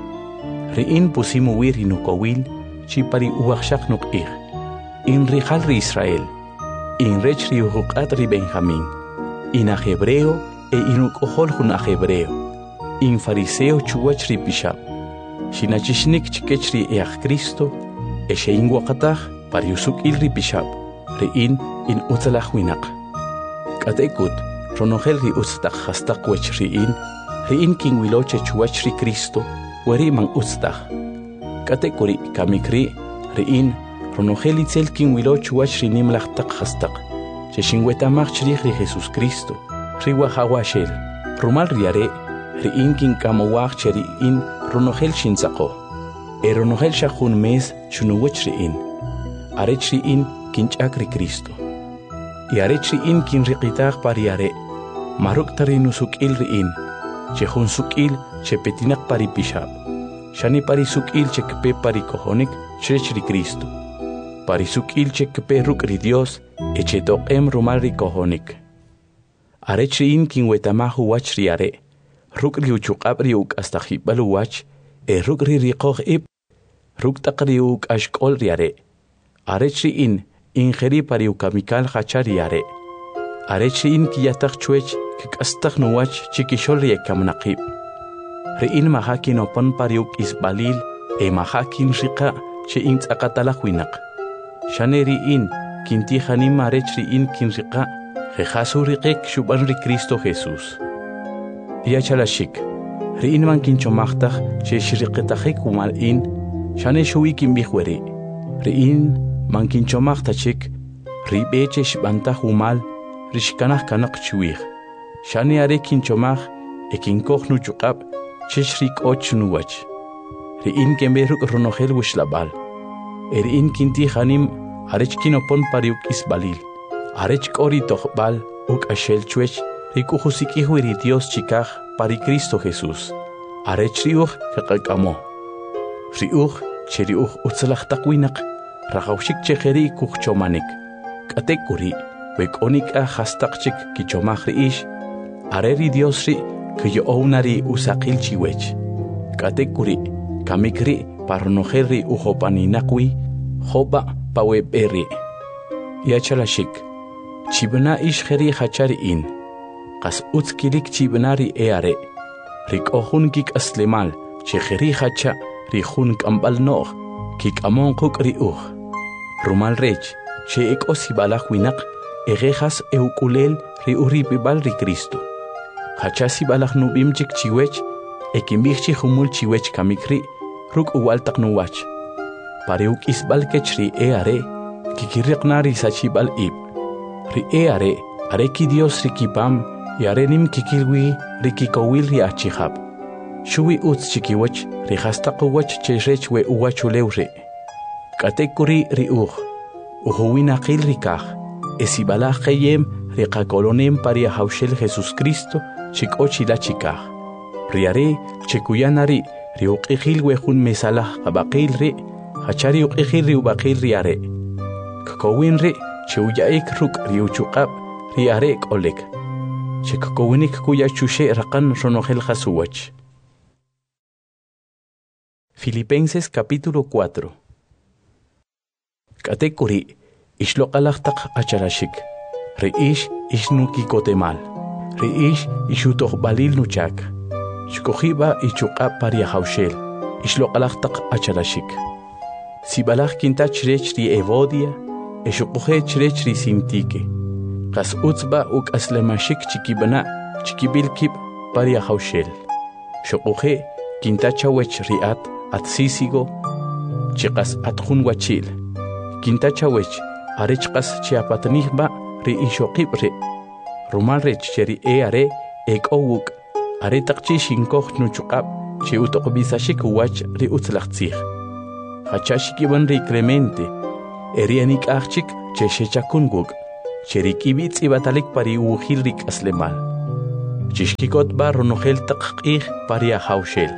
ri in pusimu wir inukowil chipari uwakshak nukir in rijal ri Israel in rech ri uhuqat ri Benjamín in a hebreo e inukohol hun a hebreo in fariseo chuwach ri pishab shinachishnik chikech ri each Cristo e shein waqatah pari usuk il ri pishab ri in in utzalach winak katekut ronogel ri utztaq hastaq wech ri in ri in kin wiloche chuwach ri Cristo weri man utztaq katekuri kamikri ri in ronogel itzel kin wiloche chuwach ri nimlach taq hastaq che shinwetamach chri ri Jesus Cristo ri wahawashel rumal riare ri in kin kamowach cheri in ronogel shinzaqo e ronogel shahun mes chunuwech ri in arech ri in kin chakri Cristo y arech ri in kin riqitaq pariare maruk tari nusukil ri in che hun sukil che petinak pari pishab shani pari sukil che kpe pari kohonik chrech ri Cristo pari sukil che kpe ruk ri Dios e che toqem rumal ri kohonik arech ri in kin wetamahu wach ri are ruk ri uchuqab ri uk hasta hibalu wach e ruk ri riqoq ib ruk taqri uk ashkol ri are arech ri in ingeri pari ukamikal hachari are arech ri in kiyataq chuech kikastaq nuwach chikishol ri ekamnaqib ri in mahakin opon pari uk isbalil e mahakin riqa che in tsaqatalaq winaq shane ri in kinti hanim arech ri in kin riqa jejasu riqek shuban ri Cristo Jesús yachalashik ri in man kinchomaqtaq che shriqitaqik umal in shane shuwi kin bihweri ri in man kinchomaqta chik ri beche shbanta umal rishkanaq kanaq chuwig shani are kinchomaq e kinkoj nuchuqab chishrik och nuwach ri in kemberuk ronogel wishlabal eri in kinti hanim arech kinopon pariuk isbalil arech kori toqbal uk ashel chuech rikuhusiki huiri Dios chikaj pari Cristo Jesús arech riuj kaqaqamo riuj cheriuj utzalaqtaq winaq raqawshik chejeri kuchchomanik katekuri wekonik a hastaqchik kichomaj riish areri Dios ri kuyo ounari usaqil chiwech katekuri kamikri parnojeri ujopaninaqwi jopa paweberi yachalashik chibna ish jeri hachari in qas utskilik chibnari eare rikohun kik aslemal chejeri hacha rihun kambal noq kik amon quk riuj rumal rech che ekosi balaj winaq egejas eukulel ri uripibal ri Cristo hachasi balaj nubim chik chiwech ekimbijchi humul chiwech kamikri ruk uwaltaq nuwach pareuk isbal kechri eare kikiriqnari sachibal ib ri eare areki Dios rikipam yarenim kikilwi rikikowil ri achihab shuwi uts chikiwach ri hastaqwach cherech we uwachulewre katekuri ri uj uhuwinaqil rikaj esibalaj qeyem riqakolonem pari hawshel Jesus Cristo chikochila chikaj riare chekuyanari ri uqijil we jun mesalaj qabaqil ri hachari uqijil ri ubaqil riare kakowin ri cheuyaik ruk ri uchuqab riare kolek chekakowinik kuyachushe raqan ronogel jasuwach. Filipenses capítulo cuatro. Katekuri ishloqalaqtaq acharashik riish ishnuki kotemal riish ishutoq balil nuchak shkojiba ichuqa paria hawshel ishloqalaqtaq acharashik sibalaj kinta chrech ri evodia eshuquje chrech ri sintike qas utzba uk aslemashik chikibna chikibilkib paria hawshel shuquje kinta chawech riat atsisigo chiqas atjun wachil kinta chawech arechqas chiapatnihba ri ishoqibre rumal rech cheri e are ekowuk are taqchi shinkoj nuchuqab chi utoqbisashik wach ri utzlaqtzij hachashik iban ri Clemente erianik achik che shechakun guk cherikibitz ibatalik pari ujil rik aslemal chishkikot ba ronogel taqqih pari haushel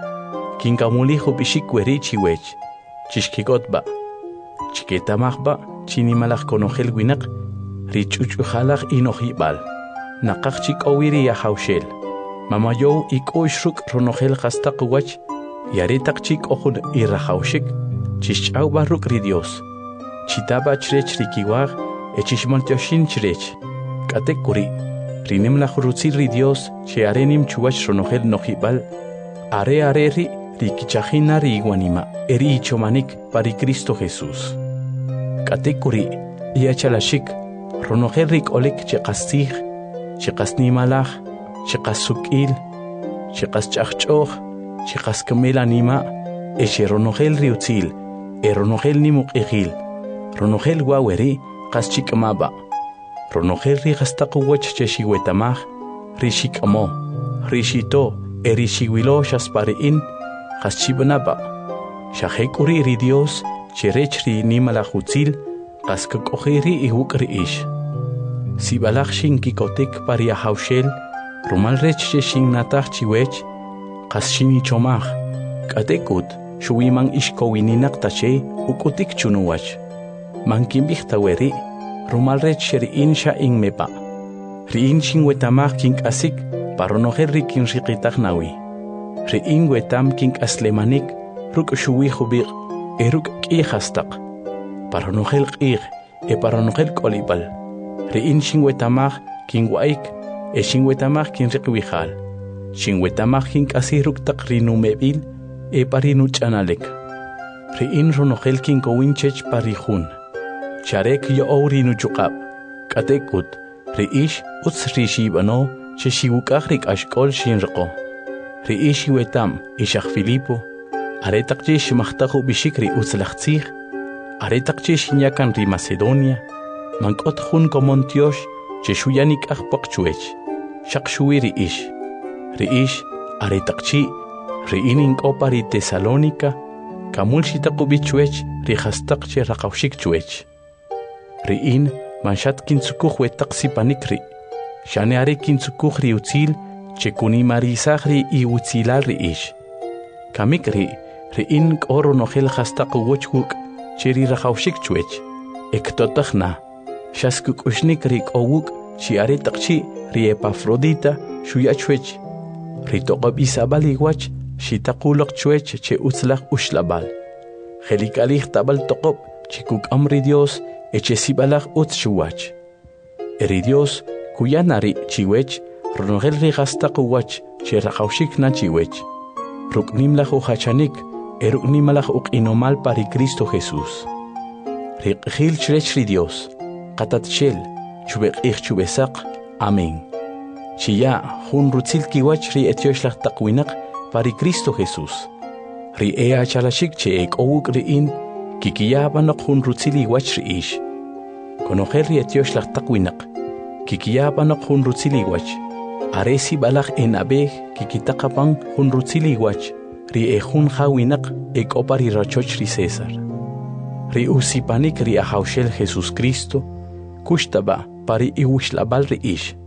kinkamuli hubishik weri chiwech chishkikot ba chiketamaj ba chinimalaj konogel winak richuchujalaj inojibal naqaq chik owiri ya haushel mamayow ikoyshruk ronogel qastaq wach yaritaq chik ojun irahaushik chishchaw barruk ri Dios chitaba chrech rikiwag echishmontoshin chrech katek kuri rinem la jurutzil ri Dios che arenim chuwach ronogel nojibal are are ri rikichajina ri iguanima eri ichomanik pari Cristo Jesús katek kuri yachalashik ronogel rik olek cheqastig cheqasnimalaj cheqasukil cheqaschachchoj cheqaskemelanima eche ronogel riutzil e ronogel nimuqigil ronogel waweri qaschikmaba ronogel ri qastaquwach cheshiwetamaj rishikamo rishito erishiwilo shaspariin qaschibnaba shajekuri ri Dios cherech ri nimalajutzil qaskaqojiri ihukri ish sibalaj shinkikotik paria haushel rumal rech cheshinnataj chiwech qasshini chomaj katekut shuwiman ishkowininak tache ukutik chunuwach mankimbij taweri rumal rech sheriin sha inmepa riin shinwetamaj kink'asik paronogel rikin riqitaj nawi riin wetam kinkaslemanik ruk shuwi jubiq eruk k'ijastaq paronogel q'ij e paronogel k'olibal riin shinwetamaj kinwaik e shinwetamaj kinriqwijal shinwetamaj kink'asij ruktaq rinumebil e parinu ch'analek riin ronogel kinkowinchech parijun charek yo'ow rinuchuqab k'atekut ri'ish utz rixib'ano chexibuk'aj rik'axk'ol xinriqo ri'ish iwetam ixaj Filipo aretaq che ximajtaj ub'ixik ri utzlaj tzij aretaq che xinyakan ri Macedonia mank'ot jun komon tyox che xuyanik'aj paqchuech xaq xuwi ri'ish ri'ish aretaq chi ri'in ink'o pa ri Tesalónica kamul xitaq ub'ichuech ri jastaq che raqawxik chuech ri'in manxat kintzukuj wetaq sipanik ri xane are kintzukuj ri utzil che kunimarisaj ri iutzilal ri'ish kamik ri ri'in k'o ronogel jastaq uwoch wuk' che ri rajawxik chuech ektotaj na xaskuk'uxnik ri k'o wuk' xi aretaq chi ri Epafrodita xuya chuech ri toqob isabal iwach xitaqulaq chuech che utzlaj uxlabal jelik'alij tabal toqob chi kuk'am ri Dios eche sibalaj utz xuwach eri Dios kuyana ri chiwech ronogel ri jastaq uwach che raqawxik na chiwech ruk'nimlaj ujachanik e ruk'nimalaj uq'inomal pari Cristo Jesús riq'jil chrech ri Dios qatatxel chubeq'ij chubesaq amén chiya jun rutzil kiwach ri etyoxlaj taq winaq pari Cristo Jesús ri e achalashik che e k'owuk ri'in kikiyab'anoq jun rutzil iwach ri'ix konojel ri etyoxlaj taq winaq kikiyab'anoq jun rutzil iwach are sibalaj enabej kikitaqapan jun rutzil iwach ri e jun ja winaq e k'o pa ri rachoch ri César ri usipanik ri ajawxel Jesús Cristo kuxtaba pari iwuxlabal ri'ix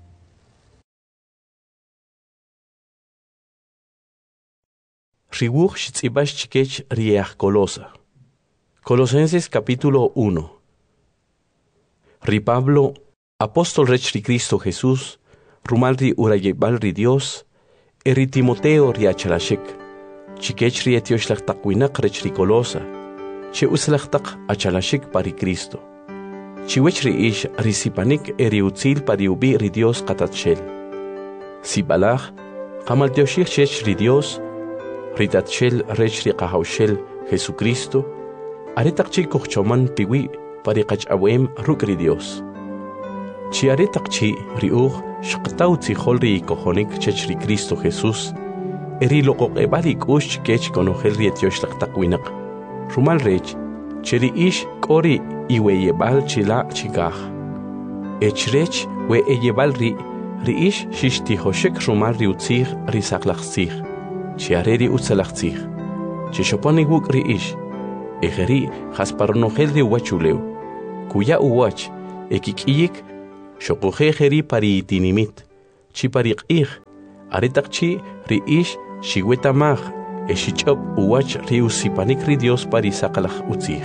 riwuj xitz'ibax chikech ri aj Colosa Colosenses capítulo uno ri Pablo apóstol rech ri Cristo Jesús rumal ri urayebal ri Dios e ri Timoteo ri achalashik chikech ri etyoxlaj taq winaq rech ri Colosa che uslaj taq achalashik pari Cristo chiwech ri'ix ri sipanik e ri utzil pari ub'i ri Dios qatatxel sibalaj qamaltyoxij chech ri Dios ri tatxel rech ri qajawxel Jesucristo aretaq chi kujchoman piwi pari qach'awem ruk' ri Dios chi aretaq chi ri uj xqtaw tzijol ri ikojonik chech ri Cristo Jesús e ri loqoq'eb'al ik'ux chikech konojel ri etyoxlaj taq winaq rumal rech che ri'ix k'o ri iweyeb'al chila' chikaj ech rech we eyeb'al ri ri'ix xixtijoxik rumal ri utzij ri saqlaj tzij chi are ri utzalaj tzij chi xopon iwuk' ri'ix Ejeri jasparonogel de uachuleu. Kuya uwach, ekikiyik, shokoje jeri pari tinimit. Chi parik ig, aretak chi ri ish, shiweta mag, eshichop uwach ri usipanik ri Dios pari sakalach utzig.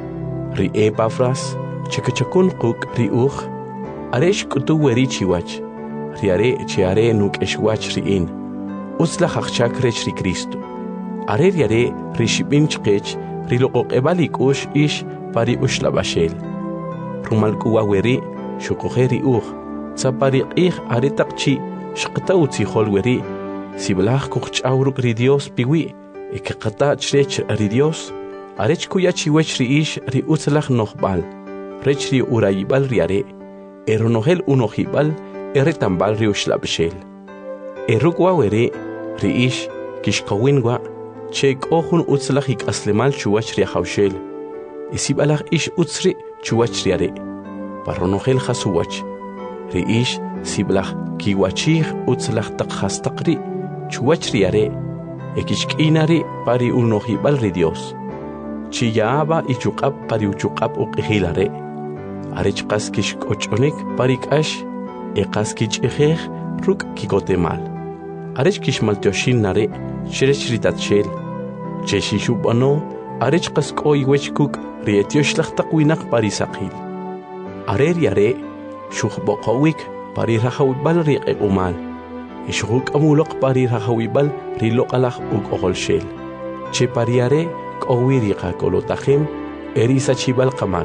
Ri Epafras, chekachakun kuk ri uj, aresh kutu weri chiwach, ri are chiare nuk eshwach ri in. Utzla hachchak rech ri Cristo. Are ri are ri shibin chkech, ri loqok ebalik ush ish pari ush labashel. Rumal kuwa weri, shokoje ri uj, tzapari ig aretak chi, shqta utzi hol weri, siblach kuch auruk ri Dios piwi, ekaqata chrech ri Dios, arech kuya chiwech ri ish ri utzlach nohbal, rech ri urayibal ri are, eronogel unohibal, eretambal ri ushlabshel. Erukwa weri, ri ish, kishkawinwa, chek ohun utzlach ik aslemal chuwach ri haushel, isibalach ish utzri chuwach ri are, paronogel hasuwach, ri ish, siblach kiwachig utzlach tak hastakri, chuwach ri are, ekishkinari pari unohibal ri Dios. Chiyaaba ichukap pari uchukap uqihilare. Arech qaskish kochonik pari kash, eqas kichejej ruk kikotemal. Arech kishmaltioshin nare, shrech ritatshel. Cheshishubano, arech qaskoy wechkuk rietioslach takwinak pari sakil. Arer yare, shukhboqawik pari rahawibal ri umal. Ishuk amulok pari rahawibal ri lokalach uk oholshel. Che pariare kowiriqa kolotajem erisa chibal qamak.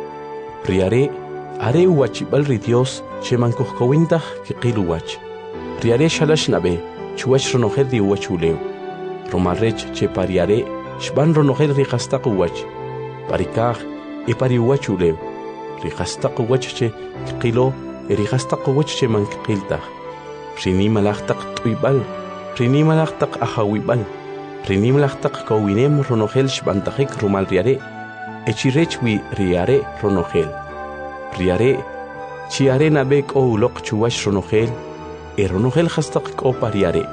Riare are uwachibal ri Dios che mankuhkawintah kiqiluwach. Riare shalash nabe chuwach ronogel di uwachuleu. Romarrech che pariare shban ronogel ri qastaq uwach. Parikaj e pari uwachuleu. Ri qastaq uwach che kiqilo eri qastaq uwach che mankqiltah. Rini malachtaq tuibal, rini malachtaq ahawibal. Rinim lachtak kowinem ronogel shbantajik rumal riare, echirechwi riare ronogel. Riare, chiare nabek o ulok chuwash ronogel, e ronogel hastak o pariare.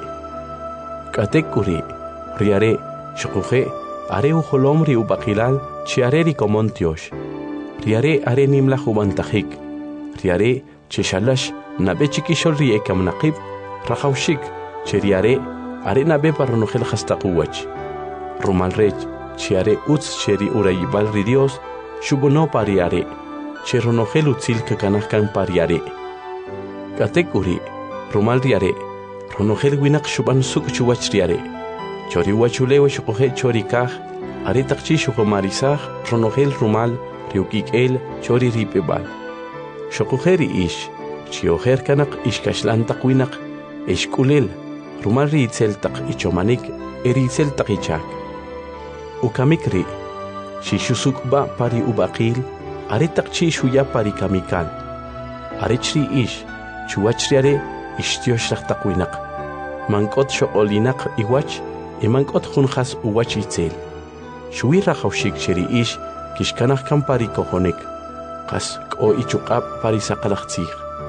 Katekuri, riare, shukuje, are uholom ri ubakilal, chiare ri komontiosh. Riare are nimla hubantajik. Riare, cheshalash, nabechikishol rie kamnaqib, rahaushik, cheriare, are nabe paronogel hastakuwach. Rumal rech, chiare utz cheri urayibal ri Dios, shubono pariare, cheronogel utzil kakanahkan pariare. Katekuri, rumal riare, ronogel winak shuban suk chuwach riare. Chori wachulewe shukoje chori kaj, are takchi shukomarizaj, ronogel rumal, riukik el, chori ripebal. Shukojeri ish, chiojer kanak ishkashlantak winak, eshkulel, rumal ri itzeltak ichomanik, eri itzeltak ichak. Ukamikri, shishusukba pari ubakil, aretak chi shuya pari kamikal. Arechri ish, chuachriare, ishtioshtak winak. Mankot shoolinak iwach, e mankot junjas uwach itzel. Shui rahaushik cheri ish, kishkanach kam pari kohonek. Kas ko ichukap pari sakalachtzig.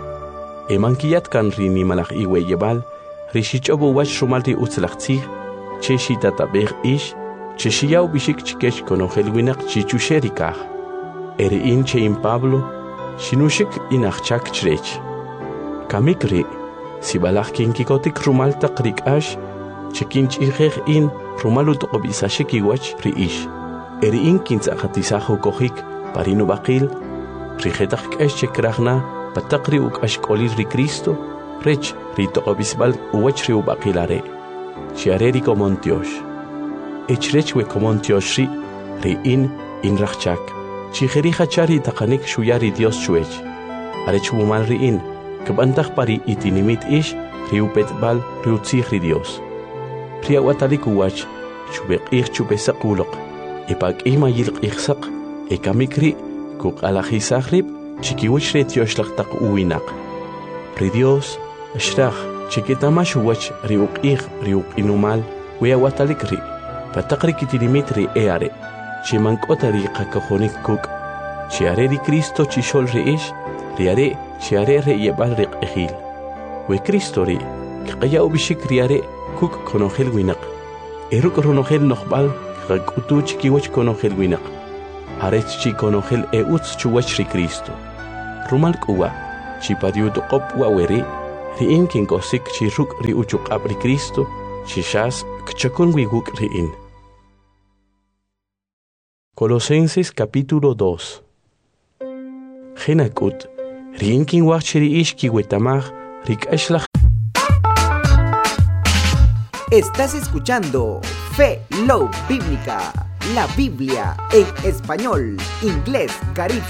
E mankiyat kan rini malach iweyebal, Rishichobu wach shumalti utzlachtzig, cheshi tatabeg ish, cheshiyau bishik chikesh konogel winak chichusherikaj. Ere in che in Pablo, shinushik inachchak chrech. Kamikri, sibalach kinkikotik rumal takrik ash, chekinch ihej in rumalut obisashik iwach ri ish. Ere in kintzachatisajo kohik, parino bakil, rijetach kesh chekrachna, patakri uk ashkolir ri Cristo, rech rito obisbal uwach ri ubakilare. Chiare ri komontiosh. Echrech we komontiosh ri, ri in in rachchak. Chijeri hachari takanik shuyari Dios chuech. Arech wumal ri in, kabantach pari itinimit ish, ri upetbal ri utzig ri Dios. Ria watalik uwach, chubek ich chubesak ulok. Ipag ima yilk ichsak, ekamikri, kuk alachisakrib, chikiwich re tioshlak tak uwinak. Ri Dios, ashrach, chikitamash uwach riuk ich riuk inumal, wea watalik ri, patakri kitinimit ri eare, chimankota ri kakahonik kuk, chiare ri Cristo chishol ri ish, riare, chiare re yebal ri ejil. We Cristo ri, kaya ubishik riare, kuk konogel winak. Eruk ronogel nohbal, Hakutu chikiwach konogel winak. Arech chi konogel e uts chuwach ri Cristo. Rumal kuwa, chi padiut qop waweri, riin kin kosik chi ruk ri uchuk abri Cristo, chi shas kchakon wiguk riin. Colosenses capítulo dos. Genakut, riin kin wach ri ish ki wetamag, rik ashlach. Estás escuchando Fe Love Bíblica, la Biblia en español, inglés, Caribe